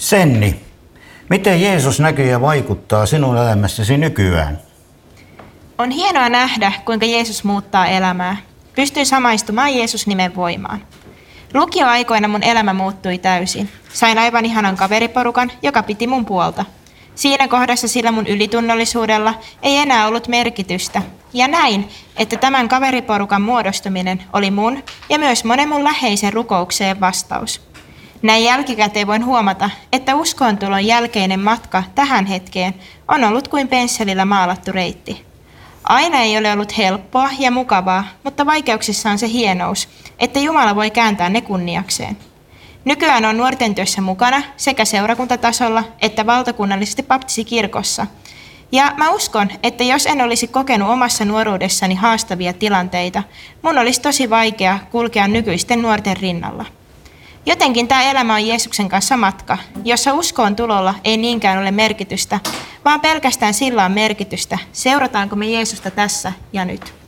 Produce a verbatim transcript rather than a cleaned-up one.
Senni, miten Jeesus näkyy ja vaikuttaa sinun elämässäsi nykyään? On hienoa nähdä, kuinka Jeesus muuttaa elämää. Pystyn samaistumaan Jeesus-nimen voimaan. Lukioaikoina mun elämä muuttui täysin. Sain aivan ihanan kaveriporukan, joka piti mun puolta. Siinä kohdassa sillä mun ylitunnollisuudella ei enää ollut merkitystä. Ja näin, että tämän kaveriporukan muodostuminen oli mun ja myös monen mun läheisen rukoukseen vastaus. Näin jälkikäteen voin huomata, että uskoontulon jälkeinen matka tähän hetkeen on ollut kuin pensselillä maalattu reitti. Aina ei ole ollut helppoa ja mukavaa, mutta vaikeuksissa on se hienous, että Jumala voi kääntää ne kunniakseen. Nykyään on nuorten työssä mukana sekä seurakuntatasolla että valtakunnallisesti baptistikirkossa. Ja mä uskon, että jos en olisi kokenut omassa nuoruudessani haastavia tilanteita, mun olisi tosi vaikea kulkea nykyisten nuorten rinnalla. Jotenkin tämä elämä on Jeesuksen kanssa matka, jossa uskoon tulolla ei niinkään ole merkitystä, vaan pelkästään sillä on merkitystä, seurataanko me Jeesusta tässä ja nyt.